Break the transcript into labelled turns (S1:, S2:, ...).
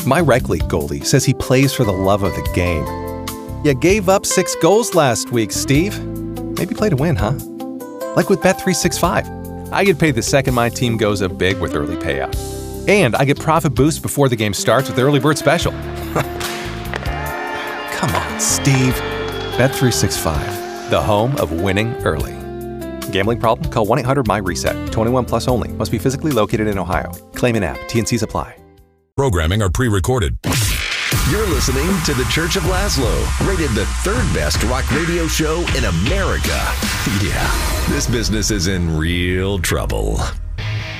S1: My rec league goalie says he plays for the love of the game. You gave up 6 goals last week, Steve. Maybe play to win, huh? Like with Bet365. I get paid the second my team goes up big with early payout. And I get profit boosts before the game starts with Early Bird Special. Come on, Steve. Bet365, the home of winning early. Gambling problem? Call 1-800-MY-RESET. 21 plus only. Must be physically located in Ohio. Claim in app. T&Cs apply.
S2: Programming are pre-recorded.
S3: You're listening to The Church of Laszlo, rated the 3rd best rock radio show in America. Yeah, this business is in real trouble.